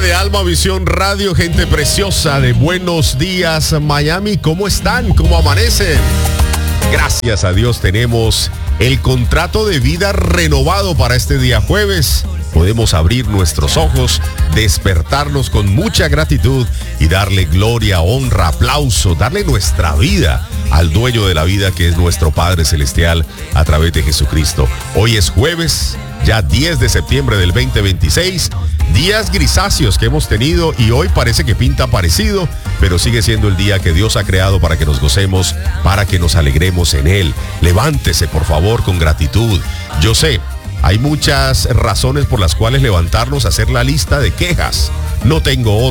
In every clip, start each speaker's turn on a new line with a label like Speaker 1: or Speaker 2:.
Speaker 1: de Alma Visión Radio, gente preciosa de Buenos Días Miami. ¿Cómo están? ¿Cómo amanecen? Gracias a Dios tenemos el contrato de vida renovado para este día jueves. Podemos abrir nuestros ojos, despertarnos con mucha gratitud y darle gloria, honra, aplauso, darle nuestra vida al dueño de la vida, que es nuestro Padre Celestial a través de Jesucristo. Hoy es jueves, ya 10 de septiembre del 2026, días grisáceos que hemos tenido y hoy parece que pinta parecido, pero sigue siendo el día que Dios ha creado para que nos gocemos, para que nos alegremos en Él. Levántese, por favor, con gratitud. Yo sé, hay muchas razones por las cuales levantarnos a hacer la lista de quejas. No tengo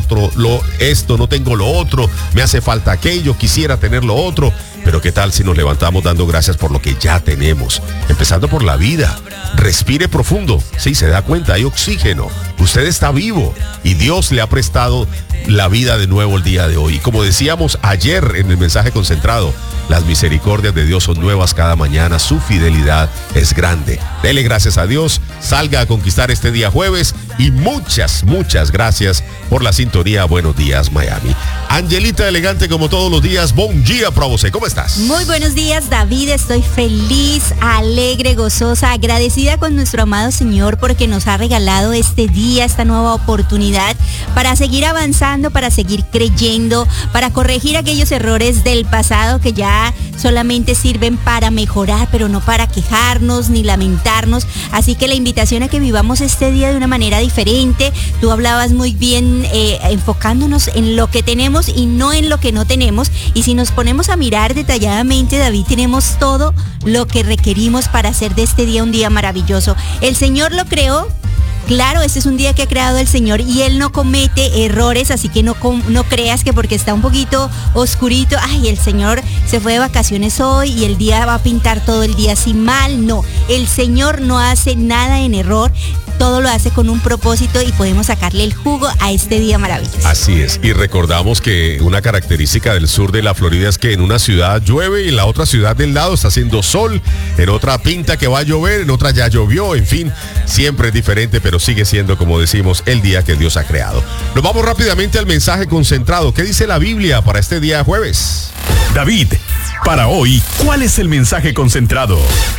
Speaker 1: esto, no tengo lo otro, me hace falta aquello, quisiera tener lo otro. Pero ¿qué tal si nos levantamos dando gracias por lo que ya tenemos? Empezando por la vida. Respire profundo. Sí, se da cuenta, hay oxígeno. Usted está vivo y Dios le ha prestado la vida de nuevo el día de hoy. Y como decíamos ayer en el mensaje concentrado, las misericordias de Dios son nuevas cada mañana, su fidelidad es grande. Dele gracias a Dios, salga a conquistar este día jueves y muchas gracias por la sintonía. Buenos días, Miami. Angelita elegante como todos los días, bon dia para vos. ¿Cómo estás?
Speaker 2: Muy buenos días, David. Estoy feliz, alegre, gozosa, agradecida con nuestro amado Señor porque nos ha regalado este día, esta nueva oportunidad para seguir avanzando, para seguir creyendo, para corregir aquellos errores del pasado que ya solamente sirven para mejorar, pero no para quejarnos ni lamentarnos. Así que la invitación a que vivamos este día de una manera diferente. Tú hablabas muy bien, enfocándonos en lo que tenemos y no en lo que no tenemos. Y si nos ponemos a mirar detalladamente, David, tenemos todo lo que requerimos para hacer de este día un día maravilloso. El Señor lo creó. Claro, este es un día que ha creado el Señor y Él no comete errores, así que no creas que porque está un poquito oscurito, ay, el Señor se fue de vacaciones hoy y el día va a pintar todo el día así mal. No, el Señor no hace nada en error, todo lo hace con un propósito y podemos sacarle el jugo a este día maravilloso.
Speaker 1: Así es, y recordamos que una característica del sur de la Florida es que en una ciudad llueve y en la otra ciudad del lado está haciendo sol, en otra pinta que va a llover, en otra ya llovió, en fin, siempre es diferente, pero sigue siendo, como decimos, el día que Dios ha creado. Nos vamos rápidamente al mensaje concentrado. ¿Qué dice la Biblia para este día jueves?
Speaker 3: David, para hoy, ¿cuál es el mensaje concentrado?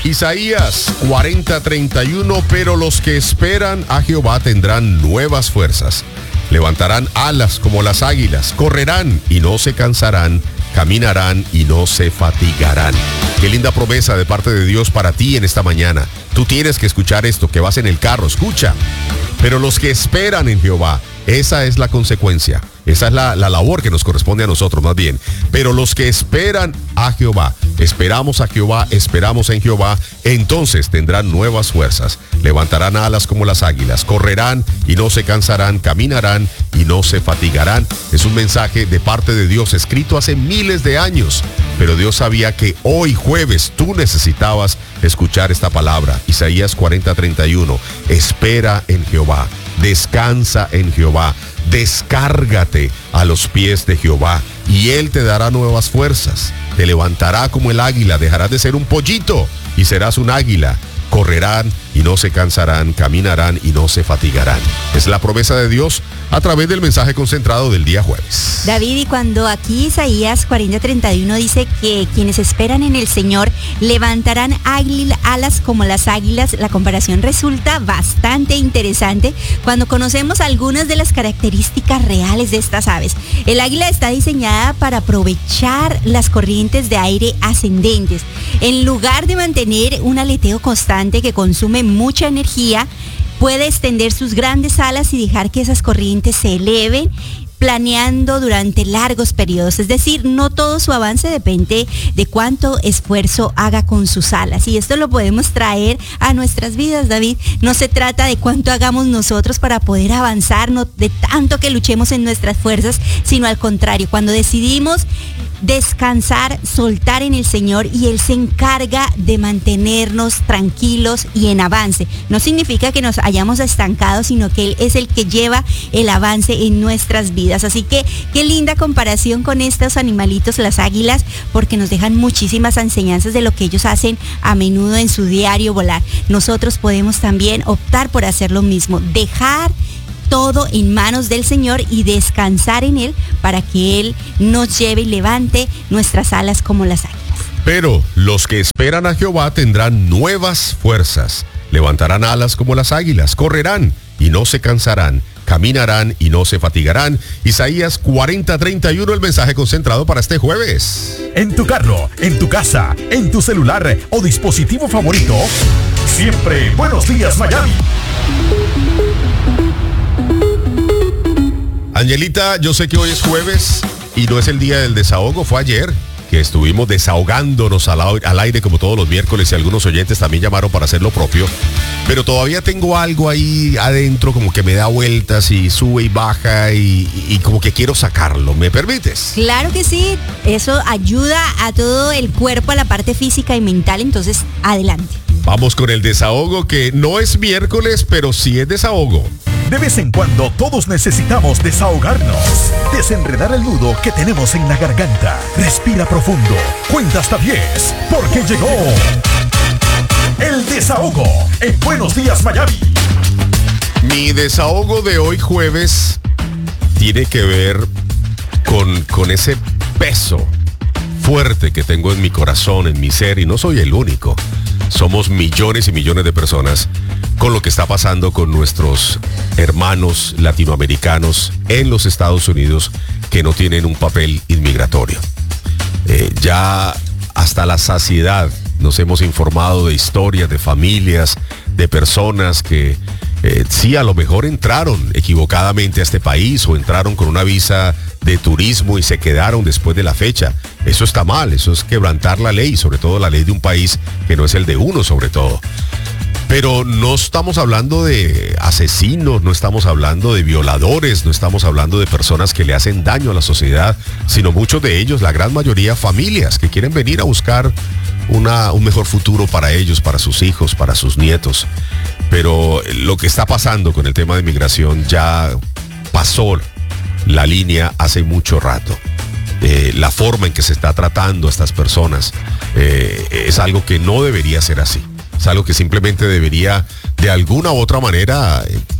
Speaker 1: Isaías 40:31, pero los que esperan a Jehová tendrán nuevas fuerzas. Levantarán alas como las águilas, correrán y no se cansarán, caminarán y no se fatigarán. Qué linda promesa de parte de Dios para ti en esta mañana. Tú tienes que escuchar esto, que vas en el carro, escucha. Pero los que esperan en Jehová, esa es la consecuencia. Esa es la labor que nos corresponde a nosotros más bien. Pero los que esperan a Jehová, esperamos a Jehová, esperamos en Jehová, entonces tendrán nuevas fuerzas. Levantarán alas como las águilas, correrán y no se cansarán, caminarán y no se fatigarán. Es un mensaje de parte de Dios escrito hace miles de años. Pero Dios sabía que hoy jueves tú necesitabas escuchar esta palabra. Isaías 40:31. Espera en Jehová, descansa en Jehová. Descárgate a los pies de Jehová y Él te dará nuevas fuerzas. Te levantará como el águila, dejarás de ser un pollito y serás un águila. Correrán y no se cansarán, caminarán y no se fatigarán. Es la promesa de Dios a través del mensaje concentrado del día jueves.
Speaker 2: David, y cuando aquí Isaías 40:31 dice que quienes esperan en el Señor levantarán alas como las águilas, la comparación resulta bastante interesante cuando conocemos algunas de las características reales de estas aves. El águila está diseñada para aprovechar las corrientes de aire ascendentes. En lugar de mantener un aleteo constante que consume mucha energía, puede extender sus grandes alas y dejar que esas corrientes se eleven, planeando durante largos periodos. Es decir, no todo su avance depende de cuánto esfuerzo haga con sus alas. Y esto lo podemos traer a nuestras vidas, David. No se trata de cuánto hagamos nosotros para poder avanzar, no de tanto que luchemos en nuestras fuerzas, sino al contrario, cuando decidimos descansar, soltar en el Señor y Él se encarga de mantenernos tranquilos y en avance. No significa que nos hayamos estancado, sino que Él es el que lleva el avance en nuestras vidas. Así que qué linda comparación con estos animalitos, las águilas, porque nos dejan muchísimas enseñanzas de lo que ellos hacen a menudo en su diario volar. Nosotros podemos también optar por hacer lo mismo, dejar todo en manos del Señor y descansar en Él para que Él nos lleve y levante nuestras alas como las águilas.
Speaker 1: Pero los que esperan a Jehová tendrán nuevas fuerzas, levantarán alas como las águilas, correrán y no se cansarán, caminarán y no se fatigarán. Isaías 40:31, el mensaje concentrado para este jueves.
Speaker 3: En tu carro, en tu casa, en tu celular o dispositivo favorito, siempre Buenos Días Miami.
Speaker 1: Angelita, yo sé que hoy es jueves y no es el día del desahogo, fue ayer que estuvimos desahogándonos al aire como todos los miércoles y algunos oyentes también llamaron para hacer lo propio, pero todavía tengo algo ahí adentro como que me da vueltas y sube y baja y como que quiero sacarlo. ¿Me permites?
Speaker 2: Claro que sí, eso ayuda a todo el cuerpo, a la parte física y mental, entonces adelante.
Speaker 1: Vamos con el desahogo, que no es miércoles, pero sí es desahogo.
Speaker 3: De vez en cuando todos necesitamos desahogarnos, desenredar el nudo que tenemos en la garganta. Respira profundo, cuenta hasta 10, porque llegó el desahogo en Buenos Días Miami.
Speaker 1: Mi desahogo de hoy jueves tiene que ver con ese peso fuerte que tengo en mi corazón, en mi ser, y no soy el único. Somos millones y millones de personas con lo que está pasando con nuestros hermanos latinoamericanos en los Estados Unidos que no tienen un papel inmigratorio. Ya hasta la saciedad nos hemos informado de historias, de familias, de personas que sí, a lo mejor entraron equivocadamente a este país o entraron con una visa de turismo y se quedaron después de la fecha. Eso está mal, eso es quebrantar la ley, sobre todo la ley de un país que no es el de uno, sobre todo. Pero no estamos hablando de asesinos, no estamos hablando de violadores, no estamos hablando de personas que le hacen daño a la sociedad, sino muchos de ellos, la gran mayoría, familias que quieren venir a buscar un mejor futuro para ellos, para sus hijos, para sus nietos. Pero lo que está pasando con el tema de migración ya pasó la línea hace mucho rato. La forma en que se está tratando a estas personas es algo que no debería ser así. Es algo que simplemente debería de alguna u otra manera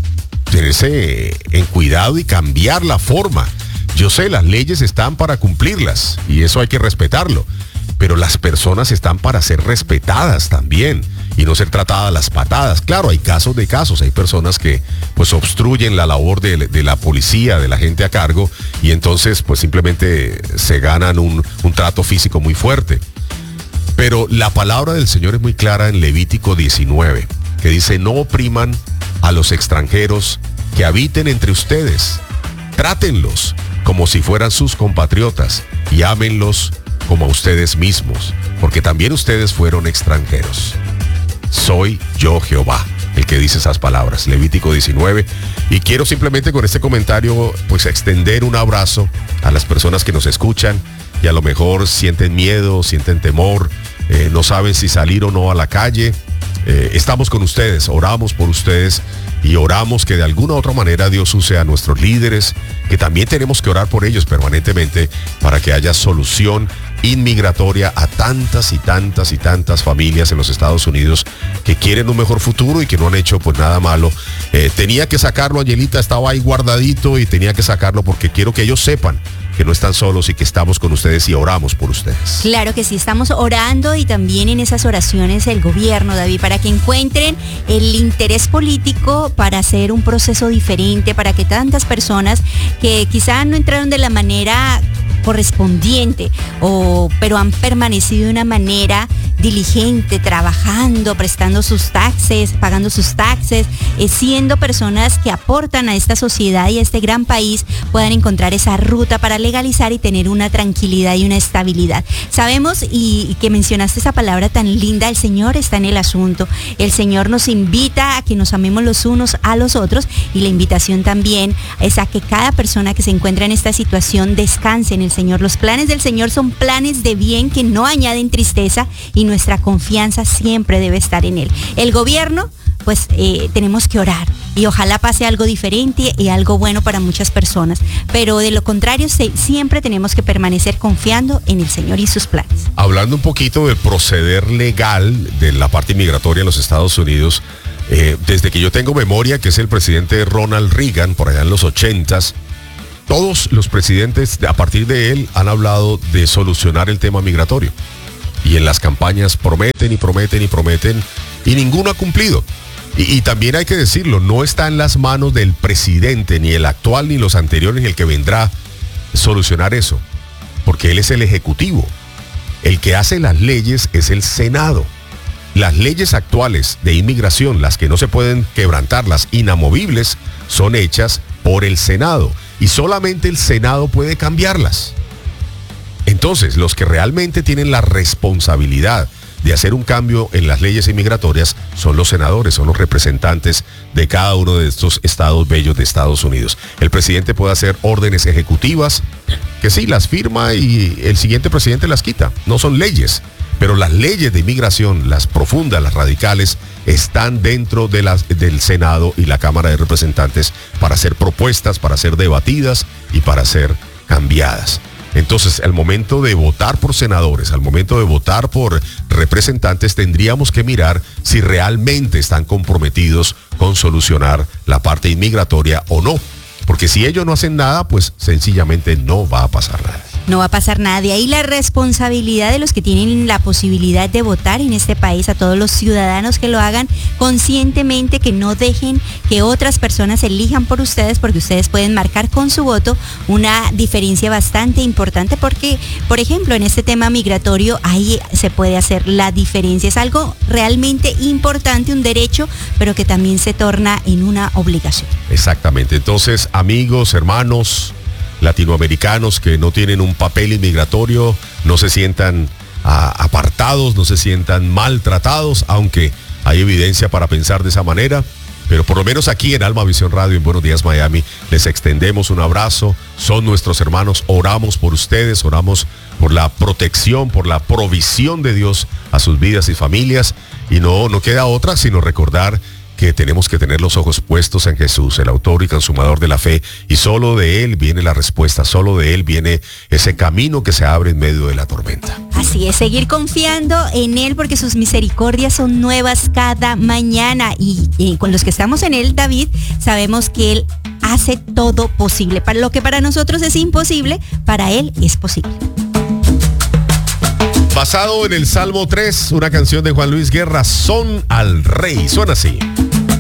Speaker 1: tenerse en cuidado y cambiar la forma. Yo sé, las leyes están para cumplirlas y eso hay que respetarlo, pero las personas están para ser respetadas también y no ser tratadas a las patadas. Claro, hay casos de casos, hay personas que pues obstruyen la labor de la policía, de la gente a cargo, y entonces pues simplemente se ganan un trato físico muy fuerte. Pero la palabra del Señor es muy clara en Levítico 19, que dice: no opriman a los extranjeros que habiten entre ustedes. Trátenlos como si fueran sus compatriotas y ámenlos como a ustedes mismos, porque también ustedes fueron extranjeros. Soy yo Jehová el que dice esas palabras, Levítico 19. Y quiero simplemente con este comentario pues extender un abrazo a las personas que nos escuchan y a lo mejor sienten miedo, sienten temor, no saben si salir o no a la calle. Estamos con ustedes, oramos por ustedes y oramos que de alguna u otra manera Dios use a nuestros líderes, que también tenemos que orar por ellos permanentemente para que haya solución inmigratoria a tantas y tantas y tantas familias en los Estados Unidos que quieren un mejor futuro y que no han hecho pues nada malo. Tenía que sacarlo, Angelita, estaba ahí guardadito y tenía que sacarlo porque quiero que ellos sepan que no están solos y que estamos con ustedes y oramos por ustedes.
Speaker 2: Claro que sí, estamos orando y también en esas oraciones el gobierno, David, para que encuentren el interés político para hacer un proceso diferente, para que tantas personas que quizá no entraron de la manera correspondiente, pero han permanecido de una manera diligente, trabajando, prestando sus taxes, pagando sus taxes, siendo personas que aportan a esta sociedad y a este gran país, puedan encontrar esa ruta para legalizar y tener una tranquilidad y una estabilidad. Sabemos y que mencionaste esa palabra tan linda, el Señor está en el asunto. El Señor nos invita a que nos amemos los unos a los otros y la invitación también es a que cada persona que se encuentra en esta situación descanse en el Señor. Los planes del Señor son planes de bien que no añaden tristeza y nuestra confianza siempre debe estar en Él. El gobierno, pues tenemos que orar y ojalá pase algo diferente y algo bueno para muchas personas, pero de lo contrario siempre tenemos que permanecer confiando en el Señor y sus planes.
Speaker 1: Hablando un poquito del proceder legal de la parte migratoria en los Estados Unidos, Desde que yo tengo memoria, que es el presidente Ronald Reagan, por allá en los 80s, todos los presidentes a partir de él han hablado de solucionar el tema migratorio. Y en las campañas prometen y prometen y prometen y ninguno ha cumplido. Y también hay que decirlo, no está en las manos del presidente, ni el actual ni los anteriores, ni el que vendrá, solucionar eso. Porque él es el ejecutivo. El que hace las leyes es el Senado. Las leyes actuales de inmigración, las que no se pueden quebrantar, las inamovibles, son hechas por el Senado. Y solamente el Senado puede cambiarlas. Entonces, los que realmente tienen la responsabilidad de hacer un cambio en las leyes inmigratorias son los senadores, son los representantes de cada uno de estos estados bellos de Estados Unidos. El presidente puede hacer órdenes ejecutivas que sí, las firma y el siguiente presidente las quita. No son leyes. Pero las leyes de inmigración, las profundas, las radicales, están dentro de del Senado y la Cámara de Representantes para ser propuestas, para ser debatidas y para ser cambiadas. Entonces, al momento de votar por senadores, al momento de votar por representantes, tendríamos que mirar si realmente están comprometidos con solucionar la parte inmigratoria o no. Porque si ellos no hacen nada, pues sencillamente no va a pasar nada.
Speaker 2: No va a pasar nada. De ahí la responsabilidad de los que tienen la posibilidad de votar en este país, a todos los ciudadanos que lo hagan conscientemente, que no dejen que otras personas elijan por ustedes, porque ustedes pueden marcar con su voto una diferencia bastante importante, porque, por ejemplo, en este tema migratorio, ahí se puede hacer la diferencia. Es algo realmente importante, un derecho, pero que también se torna en una obligación.
Speaker 1: Exactamente. Entonces, amigos, hermanos latinoamericanos que no tienen un papel inmigratorio, no se sientan apartados, no se sientan maltratados, aunque hay evidencia para pensar de esa manera. Pero por lo menos aquí en Alma Visión Radio, en Buenos Días Miami, les extendemos un abrazo. Son nuestros hermanos, oramos por ustedes, oramos por la protección, por la provisión de Dios a sus vidas y familias. Y no queda otra sino recordar que tenemos que tener los ojos puestos en Jesús, el autor y consumador de la fe, y solo de Él viene la respuesta, solo de Él viene ese camino que se abre en medio de la tormenta.
Speaker 2: Así es, seguir confiando en Él, porque sus misericordias son nuevas cada mañana, y con los que estamos en Él, David, sabemos que Él hace todo posible. Para lo que para nosotros es imposible, para Él es posible.
Speaker 1: Basado en el Salmo 3, una canción de Juan Luis Guerra, Son al Rey. Suena así.